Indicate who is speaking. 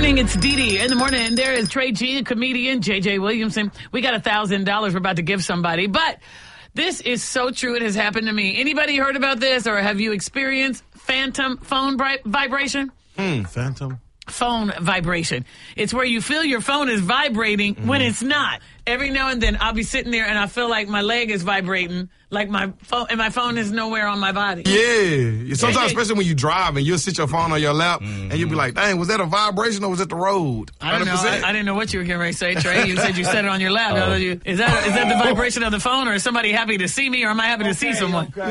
Speaker 1: morning. It's Dee Dee in the morning. And there is Trey G, a comedian, JJ Williamson. We got $1,000 we're about to give somebody. But this is so true. It has happened to me. Anybody heard about this, or have you experienced phantom phone vibration?
Speaker 2: Phantom?
Speaker 1: Phone vibration. It's where you feel your phone is vibrating when it's not. Every now and then I'll be sitting there and I feel like my leg is vibrating, like my phone, and my phone is nowhere on my body.
Speaker 2: Yeah. Sometimes, especially when you drive and you'll sit your phone on your lap and you'll be like, dang, was that a vibration or was it the road? 100%.
Speaker 1: I don't know. I didn't know what you were getting ready to say, Trey. You said you set it on your lap. Is that the vibration of the phone, or is somebody happy to see me, or am I happy to see someone?